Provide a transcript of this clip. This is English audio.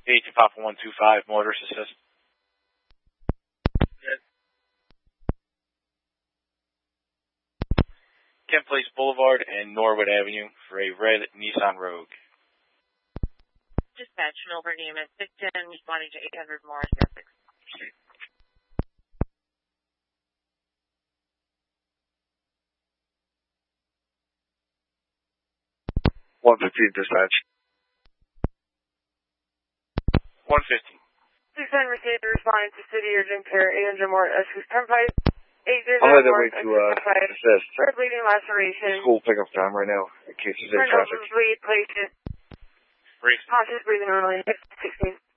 8 to Papa 125, motorist assist. Good. Kent Place Boulevard and Norwood Avenue for a red Nissan Rogue. Dispatch Milburn EMS Victon, responding to 800 Morris, 06. 115 dispatch. 115. 610 Mercedes responding to City Urgent Care 800 more S6 Turnpike. 800 I'll head that more way to assist. Third bleeding laceration. School pickup time right now in case there's any Turn traffic. over, bleed, place it. Brief. Conscious breathing normally. 16.